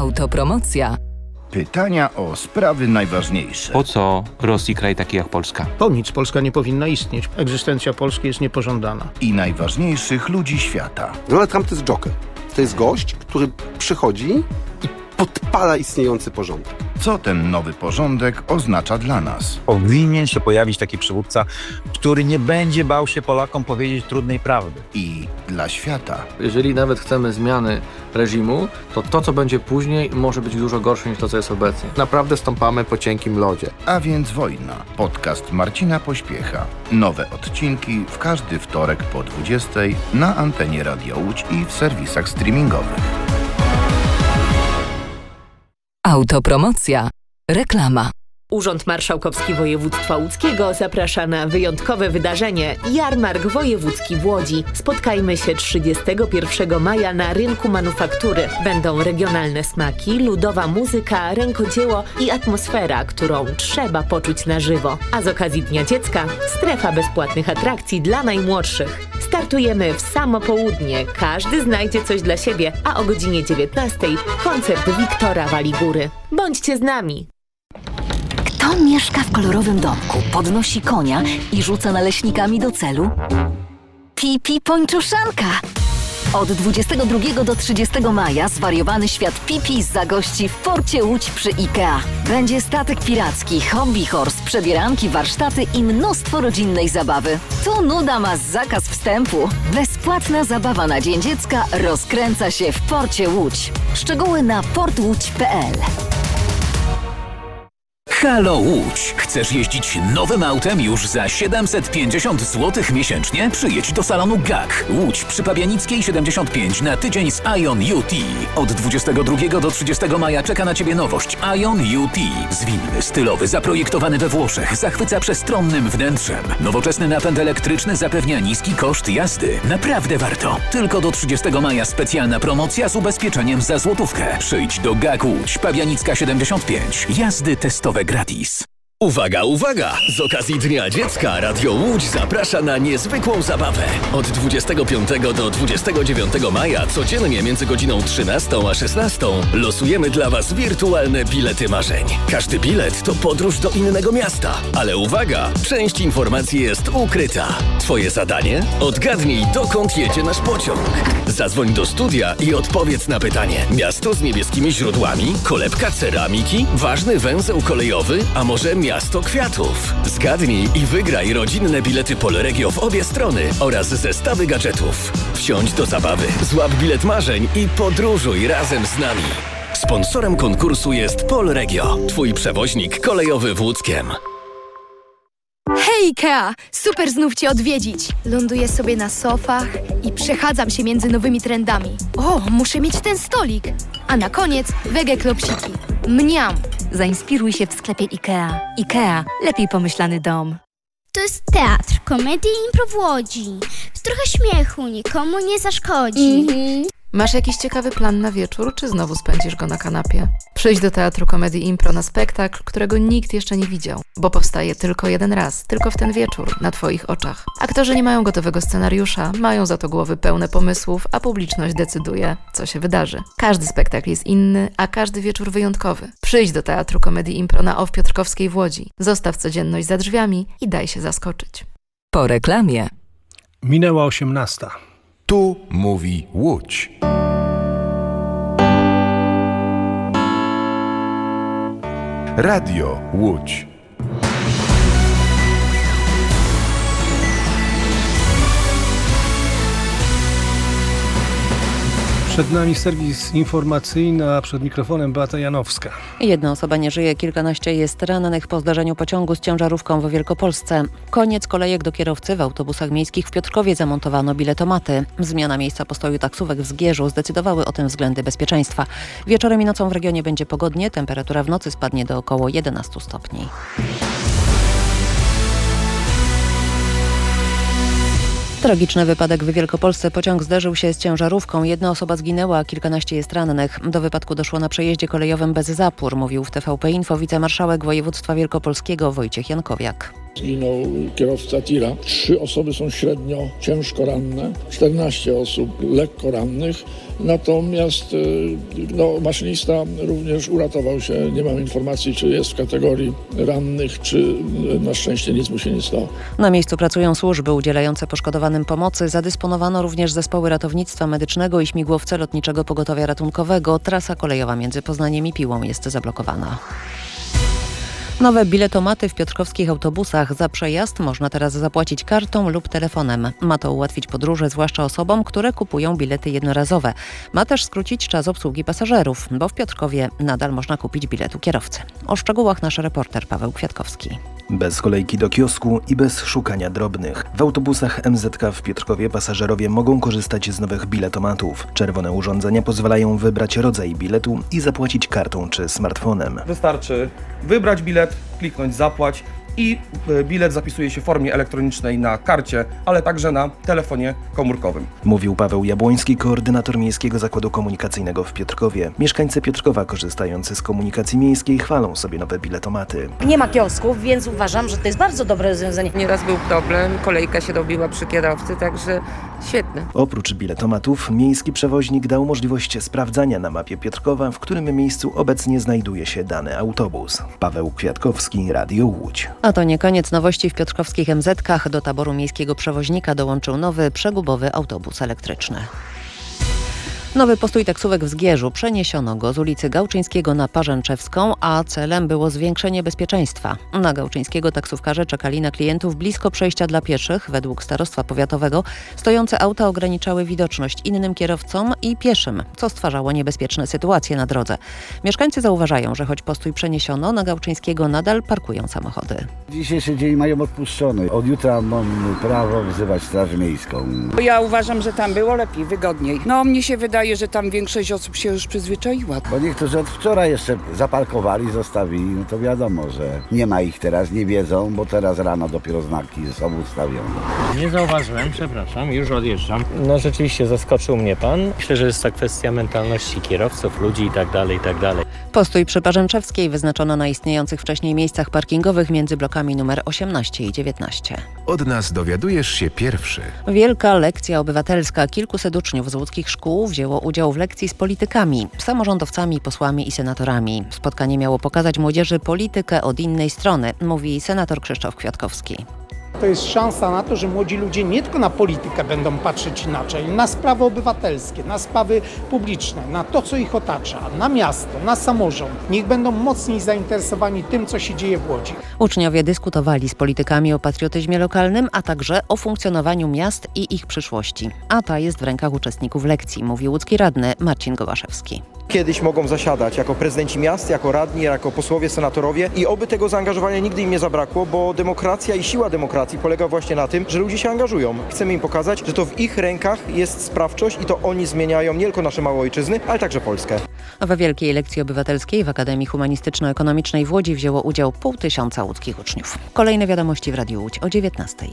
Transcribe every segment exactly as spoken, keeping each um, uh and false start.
Autopromocja. Pytania o sprawy najważniejsze. Po co Rosji kraj taki jak Polska? Po nic Polska nie powinna istnieć. Egzystencja Polski jest niepożądana. I najważniejszych ludzi świata. Donald Trump to jest joker. To jest gość, który przychodzi i podpala istniejący porządek. Co ten nowy porządek oznacza dla nas? Powinien się pojawić taki przywódca, który nie będzie bał się Polakom powiedzieć trudnej prawdy. I dla świata. Jeżeli nawet chcemy zmiany reżimu, to to, co będzie później, może być dużo gorsze niż to, co jest obecnie. Naprawdę stąpamy po cienkim lodzie. A więc wojna. Podcast Marcina Pośpiecha. Nowe odcinki w każdy wtorek po dwudziestej na antenie Radio Łódź i w serwisach streamingowych. Autopromocja. Reklama. Urząd Marszałkowski Województwa Łódzkiego zaprasza na wyjątkowe wydarzenie Jarmark Wojewódzki w Łodzi. Spotkajmy się trzydziestego pierwszego maja na rynku manufaktury. Będą regionalne smaki, ludowa muzyka, rękodzieło i atmosfera, którą trzeba poczuć na żywo. A z okazji Dnia Dziecka strefa bezpłatnych atrakcji dla najmłodszych. Startujemy w samo południe. Każdy znajdzie coś dla siebie, a o godzinie dziewiętnastej koncert Wiktora Waligóry. Bądźcie z nami! Kto mieszka w kolorowym domku, podnosi konia i rzuca naleśnikami do celu? Pipi Pończuszanka! Od dwudziestego drugiego do trzydziestego maja zwariowany świat Pipi zagości w porcie Łódź przy IKEA. Będzie statek piracki, hobby horse, przebieranki, warsztaty i mnóstwo rodzinnej zabawy. Tu nuda ma zakaz wstępu. Bezpłatna zabawa na Dzień Dziecka rozkręca się w porcie Łódź. Szczegóły na port łódź kropka p l. Halo Łódź! Chcesz jeździć nowym autem już za siedemset pięćdziesiąt złotych miesięcznie? Przyjedź do salonu G A K. Łódź przy Pabianickiej siedemdziesiąt pięć na tydzień z Ion U T. Od dwudziestego drugiego do trzydziestego maja czeka na Ciebie nowość Ion U T. Zwinny, stylowy, zaprojektowany we Włoszech, zachwyca przestronnym wnętrzem. Nowoczesny napęd elektryczny zapewnia niski koszt jazdy. Naprawdę warto. Tylko do trzydziestego maja specjalna promocja z ubezpieczeniem za złotówkę. Przyjdź do G A K Łódź, Pabianicka siedemdziesiąt pięć. Jazdy testowe gratis. Uwaga, uwaga! Z okazji Dnia Dziecka Radio Łódź zaprasza na niezwykłą zabawę. Od dwudziestego piątego do dwudziestego dziewiątego maja codziennie między godziną trzynastą a szesnastą losujemy dla Was wirtualne bilety marzeń. Każdy bilet to podróż do innego miasta. Ale uwaga! Część informacji jest ukryta. Twoje zadanie? Odgadnij, dokąd jedzie nasz pociąg. Zadzwoń do studia i odpowiedz na pytanie. Miasto z niebieskimi źródłami? Kolebka ceramiki? Ważny węzeł kolejowy? A może miasto kwiatów? Zgadnij i wygraj rodzinne bilety Polregio w obie strony oraz zestawy gadżetów. Wsiądź do zabawy, złap bilet marzeń i podróżuj razem z nami. Sponsorem konkursu jest Polregio, twój przewoźnik kolejowy w Łódzkiem. Hej Ikea! Super znów Cię odwiedzić! Ląduję sobie na sofach i przechadzam się między nowymi trendami. O, muszę mieć ten stolik! A na koniec wege klopsiki. Mniam! Zainspiruj się w sklepie Ikea. Ikea. Lepiej pomyślany dom. To jest teatr, komedii i impro w Łodzi. Trochę śmiechu nikomu nie zaszkodzi. Mm-hmm. Masz jakiś ciekawy plan na wieczór, czy znowu spędzisz go na kanapie? Przyjdź do Teatru Komedii Impro na spektakl, którego nikt jeszcze nie widział, bo powstaje tylko jeden raz, tylko w ten wieczór, na Twoich oczach. Aktorzy nie mają gotowego scenariusza, mają za to głowy pełne pomysłów, a publiczność decyduje, co się wydarzy. Każdy spektakl jest inny, a każdy wieczór wyjątkowy. Przyjdź do Teatru Komedii Impro na O W Piotrkowskiej w Łodzi. Zostaw codzienność za drzwiami i daj się zaskoczyć. Po reklamie. Minęła osiemnasta. Tu mówi Łódź. Radio Łódź. Przed nami serwis informacyjny, a przed mikrofonem Beata Janowska. Jedna osoba nie żyje, kilkanaście jest rannych po zdarzeniu pociągu z ciężarówką w Wielkopolsce. Koniec kolejek do kierowcy. W autobusach miejskich w Piotrkowie zamontowano biletomaty. Zmiana miejsca postoju taksówek w Zgierzu zdecydowały o tym względy bezpieczeństwa. Wieczorem i nocą w regionie będzie pogodnie, temperatura w nocy spadnie do około jedenastu stopni. Tragiczny wypadek w Wielkopolsce. Pociąg zderzył się z ciężarówką. Jedna osoba zginęła, a kilkanaście jest rannych. Do wypadku doszło na przejeździe kolejowym bez zapór, mówił w T V P Info wicemarszałek województwa wielkopolskiego Wojciech Jankowiak. Zginął kierowca tira. Trzy osoby są średnio ciężko ranne, czternaście osób lekko rannych. Natomiast no, maszynista również uratował się. Nie mam informacji, czy jest w kategorii rannych, czy na szczęście nic mu się nie stało. Na miejscu pracują służby udzielające poszkodowanym pomocy. Zadysponowano również zespoły ratownictwa medycznego i śmigłowce lotniczego pogotowia ratunkowego. Trasa kolejowa między Poznaniem i Piłą jest zablokowana. Nowe biletomaty w piotrkowskich autobusach. Za przejazd można teraz zapłacić kartą lub telefonem. Ma to ułatwić podróże, zwłaszcza osobom, które kupują bilety jednorazowe. Ma też skrócić czas obsługi pasażerów, bo w Piotrkowie nadal można kupić biletu kierowcy. O szczegółach nasz reporter Paweł Kwiatkowski. Bez kolejki do kiosku i bez szukania drobnych. W autobusach M Z K w Piotrkowie pasażerowie mogą korzystać z nowych biletomatów. Czerwone urządzenia pozwalają wybrać rodzaj biletu i zapłacić kartą czy smartfonem. Wystarczy wybrać bilet, kliknąć zapłać i bilet zapisuje się w formie elektronicznej na karcie, ale także na telefonie komórkowym. Mówił Paweł Jabłoński, koordynator Miejskiego Zakładu Komunikacyjnego w Piotrkowie. Mieszkańcy Piotrkowa korzystający z komunikacji miejskiej chwalą sobie nowe biletomaty. Nie ma kiosków, więc uważam, że to jest bardzo dobre rozwiązanie. Nieraz był problem, kolejka się robiła przy kierowcy, także świetne. Oprócz biletomatów, miejski przewoźnik dał możliwość sprawdzania na mapie Piotrkowa, w którym miejscu obecnie znajduje się dany autobus. Paweł Kwiatkowski, Radio Łódź. A to nie koniec nowości w piotrkowskich M Z Kach. Do taboru miejskiego przewoźnika dołączył nowy, przegubowy autobus elektryczny. Nowy postój taksówek w Zgierzu. Przeniesiono go z ulicy Gałczyńskiego na Parzęczewską, a celem było zwiększenie bezpieczeństwa. Na Gałczyńskiego taksówkarze czekali na klientów blisko przejścia dla pieszych. Według starostwa powiatowego stojące auta ograniczały widoczność innym kierowcom i pieszym, co stwarzało niebezpieczne sytuacje na drodze. Mieszkańcy zauważają, że choć postój przeniesiono, na Gałczyńskiego nadal parkują samochody. Dzisiejszy dzień mają odpuszczony. Od jutra mam prawo wzywać Straż Miejską. Ja uważam, że tam było lepiej, wygodniej. No mnie się wydaje, że tam większość osób się już przyzwyczaiła. Bo niektórzy od wczoraj jeszcze zaparkowali, zostawili, no to wiadomo, że nie ma ich teraz, nie wiedzą, bo teraz rano dopiero znaki są ustawione. Nie zauważyłem, przepraszam, już odjeżdżam. No rzeczywiście zaskoczył mnie pan. Myślę, że jest to kwestia mentalności kierowców, ludzi i tak dalej, i tak dalej. Postój przy Parzęczewskiej wyznaczono na istniejących wcześniej miejscach parkingowych między blokami numer osiemnaście i dziewiętnaście. Od nas dowiadujesz się pierwszy. Wielka lekcja obywatelska. Kilkuset uczniów z łódzkich szkół wzięło udział w lekcji z politykami, samorządowcami, posłami i senatorami. Spotkanie miało pokazać młodzieży politykę od innej strony, mówi senator Krzysztof Kwiatkowski. To jest szansa na to, że młodzi ludzie nie tylko na politykę będą patrzeć inaczej, na sprawy obywatelskie, na sprawy publiczne, na to, co ich otacza, na miasto, na samorząd. Niech będą mocniej zainteresowani tym, co się dzieje w Łodzi. Uczniowie dyskutowali z politykami o patriotyzmie lokalnym, a także o funkcjonowaniu miast i ich przyszłości. A ta jest w rękach uczestników lekcji, mówi łódzki radny Marcin Gołaszewski. Kiedyś mogą zasiadać jako prezydenci miast, jako radni, jako posłowie, senatorowie i oby tego zaangażowania nigdy im nie zabrakło, bo demokracja i siła demokracji polega właśnie na tym, że ludzie się angażują. Chcemy im pokazać, że to w ich rękach jest sprawczość i to oni zmieniają nie tylko nasze małe ojczyzny, ale także Polskę. We wielkiej lekcji obywatelskiej w Akademii Humanistyczno-Ekonomicznej w Łodzi wzięło udział pół tysiąca łódzkich uczniów. Kolejne wiadomości w Radiu Łódź o dziewiętnastej.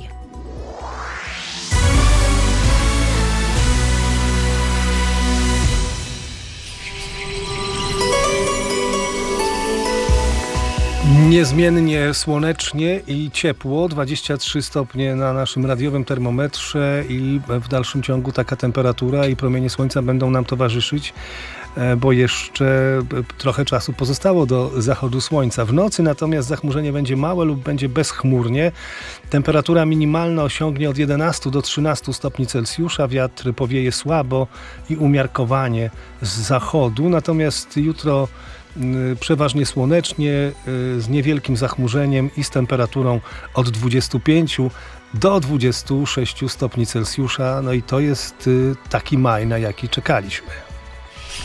Niezmiennie słonecznie i ciepło, dwadzieścia trzy stopnie na naszym radiowym termometrze i w dalszym ciągu taka temperatura i promienie słońca będą nam towarzyszyć, bo jeszcze trochę czasu pozostało do zachodu słońca. W nocy natomiast zachmurzenie będzie małe lub będzie bezchmurnie. Temperatura minimalna osiągnie od jedenastu do trzynastu stopni Celsjusza. Wiatr powieje słabo i umiarkowanie z zachodu. Natomiast jutro przeważnie słonecznie, z niewielkim zachmurzeniem i z temperaturą od dwudziestu pięciu do dwudziestu sześciu stopni Celsjusza. No i to jest taki maj, na jaki czekaliśmy.